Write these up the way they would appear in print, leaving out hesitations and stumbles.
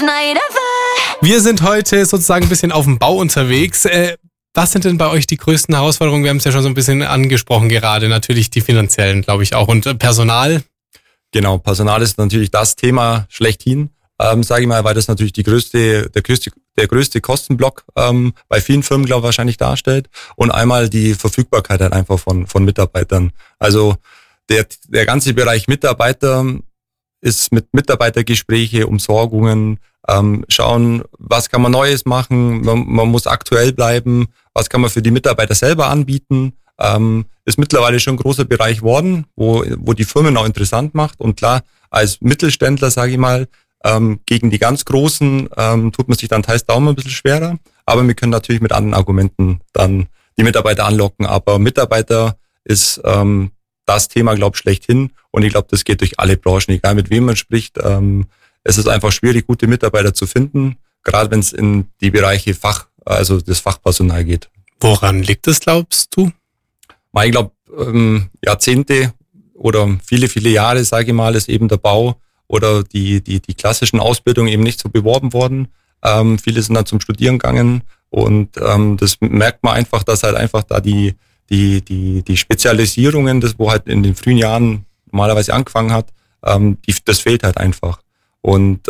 Wir sind heute sozusagen ein bisschen auf dem Bau unterwegs. Was sind denn bei euch die größten Herausforderungen? Wir haben es ja schon so ein bisschen angesprochen gerade. Natürlich die finanziellen, glaube ich auch. Und Personal? Genau, Personal ist natürlich das Thema schlechthin, sage ich mal, weil das natürlich der größte Kostenblock bei vielen Firmen, glaube ich, wahrscheinlich darstellt. Und einmal die Verfügbarkeit halt einfach von Mitarbeitern. Also der ganze Bereich Mitarbeiter ist mit Mitarbeitergespräche, Umsorgungen, schauen, was kann man Neues machen, man muss aktuell bleiben, was kann man für die Mitarbeiter selber anbieten, ist mittlerweile schon ein großer Bereich geworden, wo die Firmen auch interessant macht. Und klar, als Mittelständler, sage ich mal, gegen die ganz Großen tut man sich dann teils da auch ein bisschen schwerer, aber wir können natürlich mit anderen Argumenten dann die Mitarbeiter anlocken. Aber Mitarbeiter ist das Thema, glaube ich, schlechthin. Und ich glaube, das geht durch alle Branchen, egal mit wem man spricht. Es ist einfach schwierig, gute Mitarbeiter zu finden, gerade wenn es in die Bereiche also das Fachpersonal geht. Woran liegt es, glaubst du? Ich glaube, Jahrzehnte oder viele, viele Jahre, sage ich mal, ist eben der Bau oder die klassischen Ausbildungen eben nicht so beworben worden. Viele sind dann zum Studieren gegangen und das merkt man einfach, dass halt einfach da die Spezialisierungen, das wo halt in den frühen Jahren normalerweise angefangen hat, das fehlt halt einfach. Und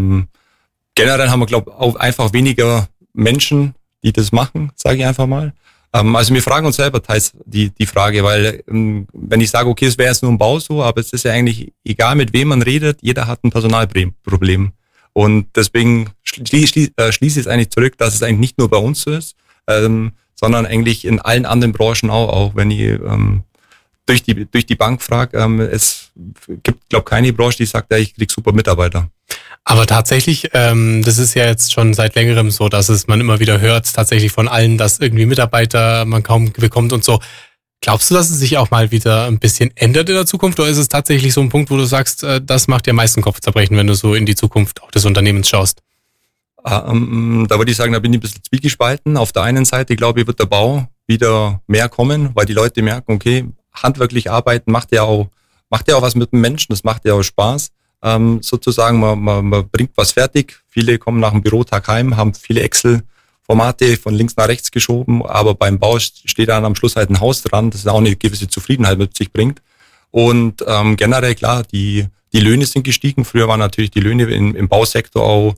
generell haben wir, glaube ich, auch einfach weniger Menschen, die das machen, sage ich einfach mal. Also wir fragen uns selber teils die Frage, weil wenn ich sage, okay, es wäre jetzt nur ein Bau so, aber es ist ja eigentlich egal, mit wem man redet, jeder hat ein Personalproblem. Und deswegen schließe ich es eigentlich zurück, dass es eigentlich nicht nur bei uns so ist, sondern eigentlich in allen anderen Branchen auch wenn ich durch die Bank frage, es gibt, glaube ich, keine Branche, die sagt, ja, ich krieg super Mitarbeiter. Aber tatsächlich, das ist ja jetzt schon seit längerem so, dass man immer wieder hört, tatsächlich von allen, dass irgendwie Mitarbeiter man kaum bekommt und so. Glaubst du, dass es sich auch mal wieder ein bisschen ändert in der Zukunft? Oder ist es tatsächlich so ein Punkt, wo du sagst, das macht dir am meisten Kopfzerbrechen, wenn du so in die Zukunft auch des Unternehmens schaust? Da würde ich sagen, da bin ich ein bisschen zwiegespalten. Auf der einen Seite, glaube ich, wird der Bau wieder mehr kommen, weil die Leute merken, okay, handwerklich arbeiten macht ja auch was mit dem Menschen, das macht ja auch Spaß. Sozusagen, man bringt was fertig. Viele kommen nach dem Bürotag heim, haben viele Excel-Formate von links nach rechts geschoben, aber beim Bau steht dann am Schluss halt ein Haus dran, das auch eine gewisse Zufriedenheit mit sich bringt. Und generell, klar, die Löhne sind gestiegen. Früher waren natürlich die Löhne im Bausektor auch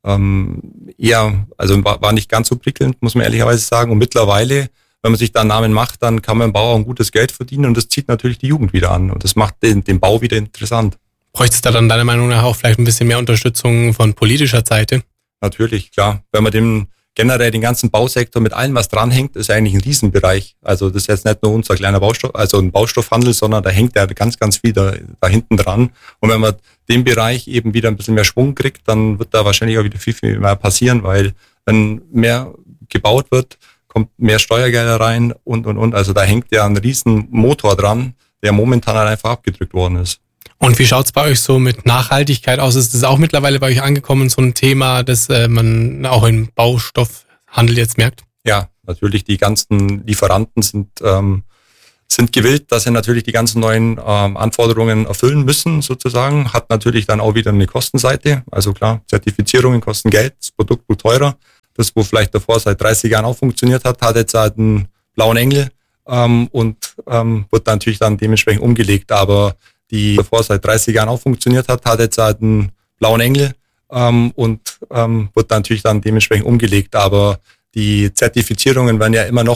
eher, also war nicht ganz so prickelnd, muss man ehrlicherweise sagen. Und mittlerweile, wenn man sich da einen Namen macht, dann kann man im Bau auch ein gutes Geld verdienen und das zieht natürlich die Jugend wieder an und das macht den Bau wieder interessant. Bräuchte es da dann deiner Meinung nach auch vielleicht ein bisschen mehr Unterstützung von politischer Seite? Natürlich, klar. Wenn man generell den ganzen Bausektor mit allem, was dranhängt, ist eigentlich ein Riesenbereich. Also das ist jetzt nicht nur unser kleiner Baustoff, also ein Baustoffhandel, sondern da hängt ja ganz, ganz viel da hinten dran. Und wenn man den Bereich eben wieder ein bisschen mehr Schwung kriegt, dann wird da wahrscheinlich auch wieder viel, viel mehr passieren, weil wenn mehr gebaut wird, kommt mehr Steuergelder rein und. Also da hängt ja ein riesen Motor dran, der momentan halt einfach abgedrückt worden ist. Und wie schaut's bei euch so mit Nachhaltigkeit aus? Ist das auch mittlerweile bei euch angekommen, so ein Thema, das man auch im Baustoffhandel jetzt merkt? Ja, natürlich, die ganzen Lieferanten sind gewillt, dass sie natürlich die ganzen neuen Anforderungen erfüllen müssen, sozusagen. Hat natürlich dann auch wieder eine Kostenseite. Also klar, Zertifizierungen kosten Geld, das Produkt wird teurer. Das, wo vielleicht davor seit 30 Jahren auch funktioniert hat jetzt halt einen blauen Engel und wird natürlich dann dementsprechend umgelegt. Aber die davor seit 30 Jahren auch funktioniert hat jetzt halt einen blauen Engel und wird natürlich dann dementsprechend umgelegt. Aber die Zertifizierungen werden ja immer noch